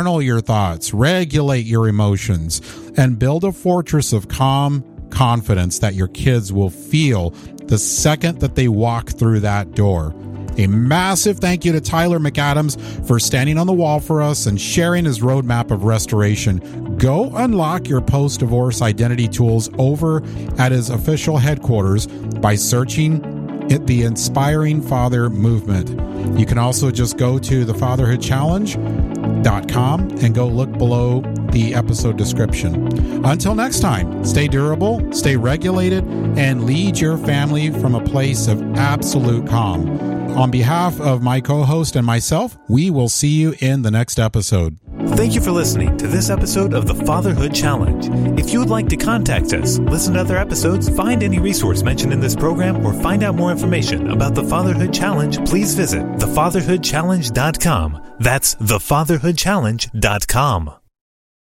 journal your thoughts, regulate your emotions, and build a fortress of calm confidence that your kids will feel the second that they walk through that door. A massive thank you to Tyler McAdams for standing on the wall for us and sharing his roadmap of restoration. Go unlock your post-divorce identity tools over at his official headquarters by searching the Inspiring Father Movement. You can also just go to thefatherhoodchallenge.com and go look below the episode description. Until next time, stay durable, stay regulated, and lead your family from a place of absolute calm. On behalf of my co-host and myself, we will see you in the next episode. Thank you for listening to this episode of the Fatherhood Challenge. If you would like to contact us, listen to other episodes, find any resource mentioned in this program, or find out more information about the Fatherhood Challenge, please visit thefatherhoodchallenge.com. That's thefatherhoodchallenge.com.